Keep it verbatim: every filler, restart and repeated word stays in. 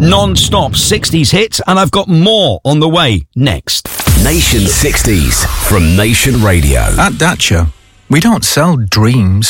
Non-stop sixties hits, and I've got more on the way next. Nation sixties from Nation Radio. At Dacia, we don't sell dreams.